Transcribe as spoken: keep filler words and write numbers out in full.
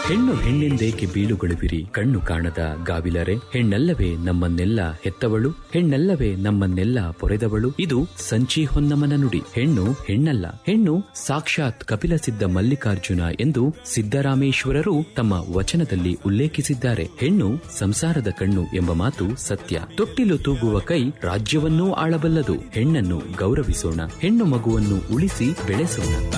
ಹೆಣ್ಣು ಹೆಣ್ಣೆಂದೇಕೆ ಬೀಳುಗೊಳುವಿರಿ ಕಣ್ಣು ಕಾಣದ ಗಾವಿಲರೆ, ಹೆಣ್ಣಲ್ಲವೇ ನಮ್ಮನ್ನೆಲ್ಲ ಹೆತ್ತವಳು, ಹೆಣ್ಣಲ್ಲವೇ ನಮ್ಮನ್ನೆಲ್ಲ ಪೊರೆದವಳು. ಇದು ಸಂಚಿ ಹೊನ್ನಮನ ನುಡಿ. ಹೆಣ್ಣು ಹೆಣ್ಣಲ್ಲ, ಹೆಣ್ಣು ಸಾಕ್ಷಾತ್ ಕಪಿಲಸಿದ್ಧ ಮಲ್ಲಿಕಾರ್ಜುನ ಎಂದು ಸಿದ್ದರಾಮೇಶ್ವರರು ತಮ್ಮ ವಚನದಲ್ಲಿ ಉಲ್ಲೇಖಿಸಿದ್ದಾರೆ. ಹೆಣ್ಣು ಸಂಸಾರದ ಕಣ್ಣು ಎಂಬ ಮಾತು ಸತ್ಯ. ತೊಟ್ಟಿಲು ತೂಗುವ ಕೈ ರಾಜ್ಯವನ್ನೂ ಆಳಬಲ್ಲದು. ಹೆಣ್ಣನ್ನು ಗೌರವಿಸೋಣ, ಹೆಣ್ಣು ಮಗುವನ್ನು ಉಳಿಸಿ ಬೆಳೆಸೋಣ.